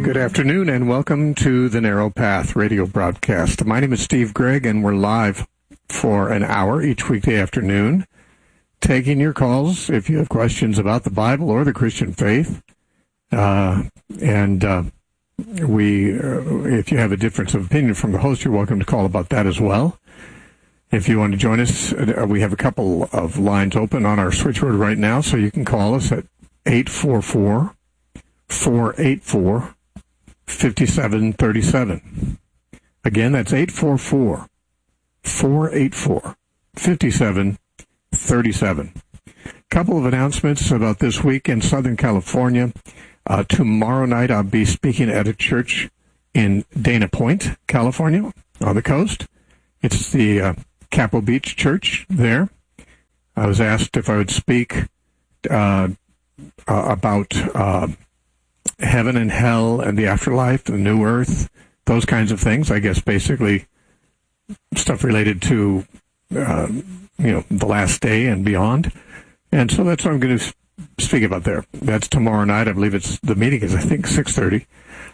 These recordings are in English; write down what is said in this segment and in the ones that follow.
Good afternoon and welcome to the Narrow Path radio broadcast. My name is Steve Gregg and we're live for an hour each weekday afternoon, taking your calls if you have questions about the Bible or the Christian faith. If you have a difference of opinion from the host, you're welcome to call about that as well. If you want to join us, we have a couple of lines open on our switchboard right now, so you can call us at 844-484-5737. Again, that's 844-484-5737. Couple of announcements about this week in Southern California. Tomorrow night I'll be speaking at a church in Dana Point, California, on the coast. It's the Capo Beach Church there. I was asked if I would speak about heaven and hell and the afterlife, the new earth, those kinds of things. I guess basically stuff related to the last day and beyond. And so that's what I'm going to speak about there. That's tomorrow night. I believe the meeting is, I think, 6:30.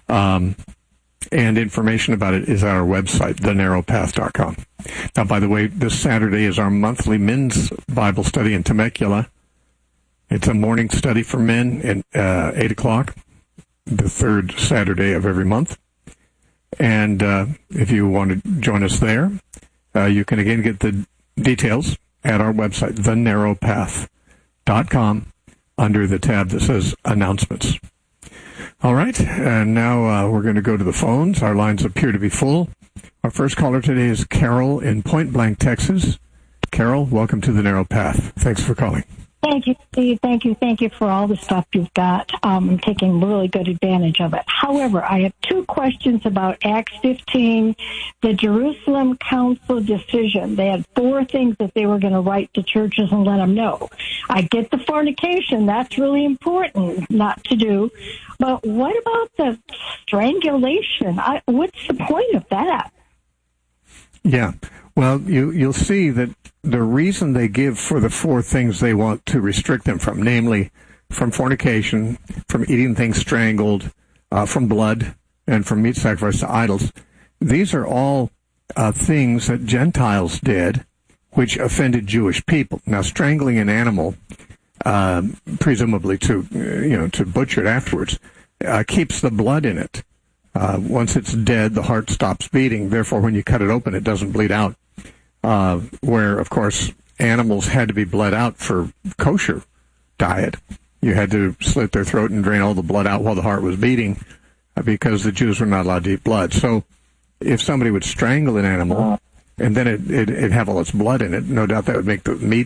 And information about it is at our website, thenarrowpath.com. Now, by the way, this Saturday is our monthly men's Bible study in Temecula. It's a morning study for men at 8 o'clock, the third Saturday of every month. And if you want to join us there, you can again get the details at our website, thenarrowpath.com, under the tab that says Announcements. All right, and now we're going to go to the phones. Our lines appear to be full. Our first caller today is Carol in Point Blank, Texas. Carol, welcome to the Narrow Path. Thanks for calling. Thank you, Steve. Thank you for all the stuff you've got. I'm taking really good advantage of it. However, I have two questions about Acts 15, the Jerusalem Council decision. They had 4 things that they were going to write to churches and let them know. I get the fornication. That's really important not to do. But what about the strangulation? What's the point of that? Yeah. Well, you'll see that the reason they give for the 4 things they want to restrict them from, namely from fornication, from eating things strangled, from blood, and from meat sacrificed to idols, these are all things that Gentiles did which offended Jewish people. Now, strangling an animal, presumably to butcher it afterwards, keeps the blood in it. Once it's dead, the heart stops beating. Therefore, when you cut it open, it doesn't bleed out. Where, of course, animals had to be bled out for kosher diet. You had to slit their throat and drain all the blood out while the heart was beating because the Jews were not allowed to eat blood. So if somebody would strangle an animal and then it'd have all its blood in it, no doubt that would make the meat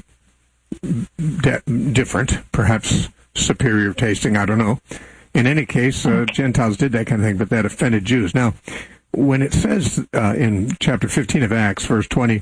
different, perhaps superior tasting, I don't know. In any case, Gentiles did that kind of thing, but that offended Jews. Now, when it says in chapter 15 of Acts, verse 20,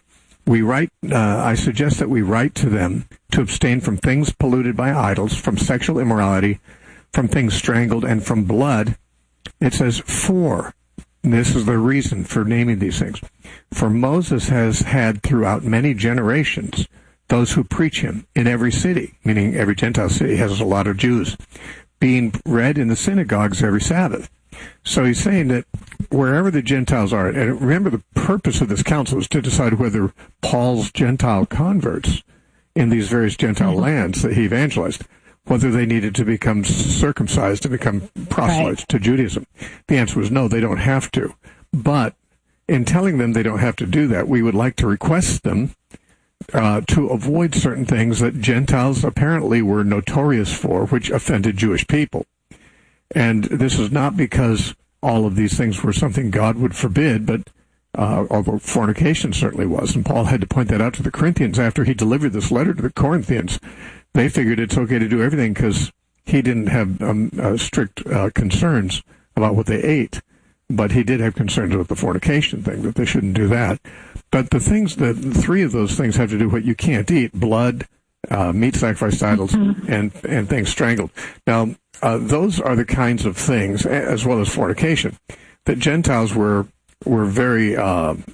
I suggest that we write to them to abstain from things polluted by idols, from sexual immorality, from things strangled, and from blood. It says, for. This is the reason for naming these things. For Moses has had throughout many generations those who preach him in every city, meaning every Gentile city has a lot of Jews, being read in the synagogues every Sabbath. So he's saying that wherever the Gentiles are, and remember the purpose of this council is to decide whether Paul's Gentile converts in these various Gentile lands that he evangelized, whether they needed to become circumcised to become proselytes to Judaism. The answer was no, they don't have to. But in telling them they don't have to do that, we would like to request them to avoid certain things that Gentiles apparently were notorious for, which offended Jewish people. And this is not because all of these things were something God would forbid, but although fornication certainly was. And Paul had to point that out to the Corinthians after he delivered this letter to the Corinthians. They figured it's okay to do everything because he didn't have strict concerns about what they ate. But he did have concerns about the fornication thing, that they shouldn't do that. But the 3 of those things have to do with what you can't eat: blood, meat sacrificed idols, and things strangled. Now, those are the kinds of things, as well as fornication, that Gentiles were very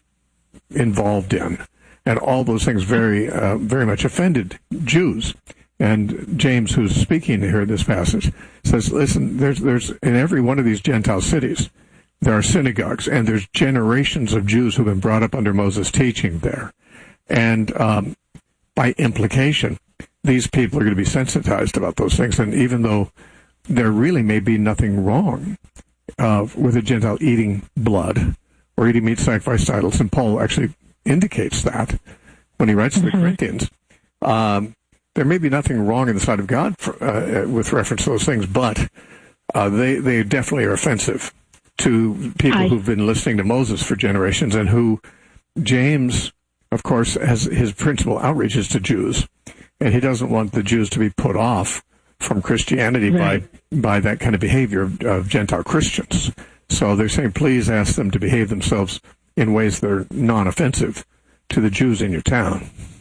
involved in, and all those things very much offended Jews. And James, who's speaking here in this passage, says, listen, there's in every one of these Gentile cities, there are synagogues, and there's generations of Jews who've been brought up under Moses' teaching there. And by implication, these people are going to be sensitized about those things. And even though there really may be nothing wrong with a Gentile eating blood or eating meat sacrificed to idols, and Paul actually indicates that when he writes to the Corinthians, there may be nothing wrong in the sight of God with reference to those things, but they definitely are offensive to people who've been listening to Moses for generations, and who James, of course, has his principal outreach is to Jews, and he doesn't want the Jews to be put off from Christianity by that kind of behavior of Gentile Christians. So they're saying, please ask them to behave themselves in ways that are non-offensive to the Jews in your town.